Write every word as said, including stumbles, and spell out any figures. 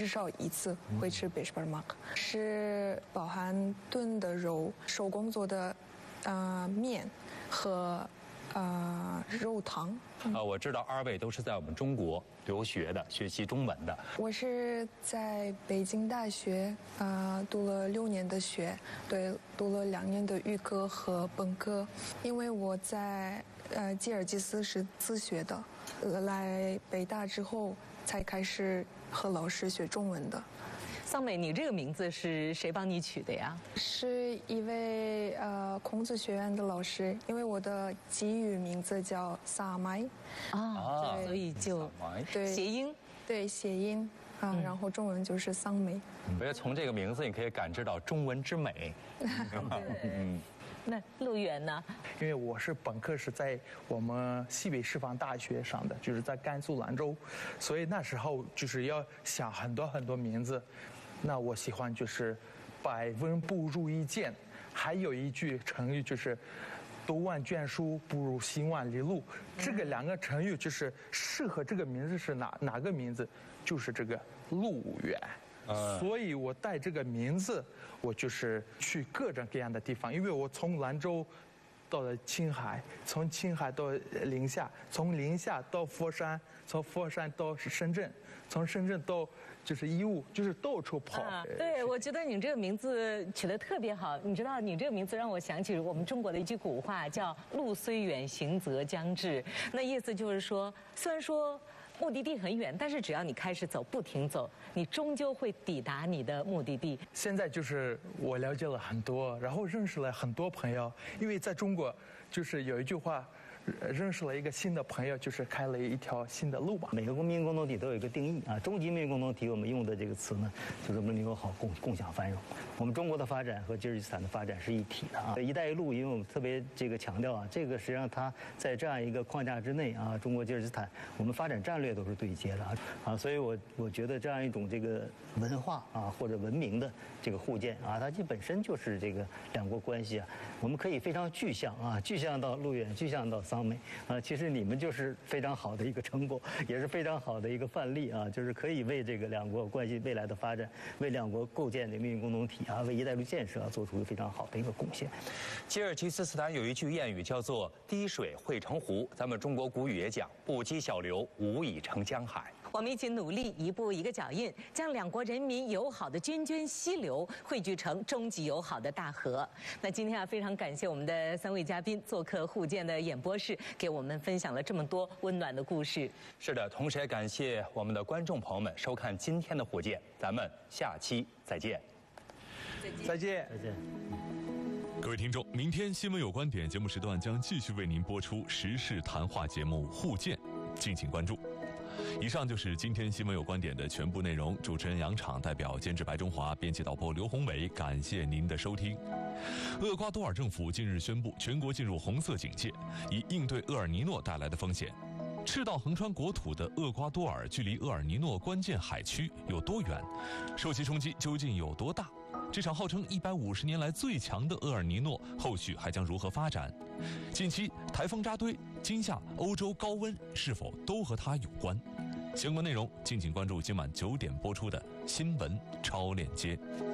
少一次会吃 bishbarmak， 是饱含炖的肉、手工做的呃面和呃肉汤。 啊、呃，我知道二位都是在我们中国留学的，学习中文的。 我是在北京大学啊、呃、读了六年的学，对，读了两年的预科和本科。因为我在呃吉尔吉斯是自学的，来北大之后才开始和老师学中文的。 桑美，你这个名字是谁帮你取的呀？ 是一位呃孔子学院的老师，因为我的吉语名字叫萨麦啊，所以就对谐音， 对谐音啊、嗯，然后中文就是桑美。 我觉得从这个名字你可以感知到中文之美。 嗯，那陆远呢？ 因为我是本科是在我们西北师范大学上的，就是在甘肃兰州，所以那时候就是要想很多很多名字。那我喜欢就是百闻不如一见，还有一句成语就是读万卷书不如行万里路。这个两个成语就是适合这个名字是哪哪个名字？就是这个陆远。所以我带这个名字，我就是去各种各样的地方，因为我从兰州到了青海，从青海到宁夏，从宁夏到佛山，从佛山到深圳，从深圳到就是义乌，就是到处跑。 啊、对，我觉得你这个名字取得特别好。你知道，你这个名字让我想起我们中国的一句古话，叫“路虽远，行则将至”。那意思就是说，虽然说目的地很远，但是只要你开始走，不停走，你终究会抵达你的目的地。 现在就是我了解了很多，然后认识了很多朋友，因为在中国就是有一句话，认识了一个新的朋友，就是开了一条新的路吧。 每个民族共同体都有一个定义啊，终极民族共同体我们用的这个词呢，就是文明友好共共享繁荣。我们中国的发展和吉尔吉斯坦的发展是一体的啊。一带一路，因为我们特别这个强调啊，这个实际上它在这样一个框架之内啊，中国吉尔吉斯坦我们发展战略都是对接的啊啊，所以我我觉得这样一种这个文化啊或者文明的这个互鉴啊，它其本身就是这个两国关系啊，我们可以非常具象啊，具象到陆远，具象到桑美啊，其实你们就是非常好的一个成果，也是非常好的一个范例啊，就是可以为这个两国关系未来的发展，为两国构建的命运共同体啊，为一带一路建设啊，做出非常好的一个贡献。 吉尔吉斯斯坦有一句谚语叫做“滴水汇成湖”，咱们中国古语也讲“不积小流，无以成江海”。 我们一起努力，一步一个脚印，将两国人民友好的涓涓溪流汇聚成终极友好的大河。那今天啊，非常感谢我们的三位嘉宾做客互鉴的演播室，给我们分享了这么多温暖的故事。 是的，同时也感谢我们的观众朋友们收看今天的互鉴，咱们下期再见。 再见， 再见。 各位听众，明天新闻有观点节目时段将继续为您播出时事谈话节目互鉴，敬请关注。以上就是今天新闻有观点的全部内容。主持人杨昶代表监制白中华、编辑导播刘宏伟，感谢您的收听。厄瓜多尔政府近日宣布全国进入红色警戒，以应对厄尔尼诺带来的风险。赤道横穿国土的厄瓜多尔距离厄尔尼诺关键海区有多远？受其冲击究竟有多大？这场号称一百五十年来最强的厄尔尼诺后续还将如何发展？近期台风扎堆、今夏欧洲高温是否都和它有关？相关内容敬请关注今晚九点播出的新闻超链接。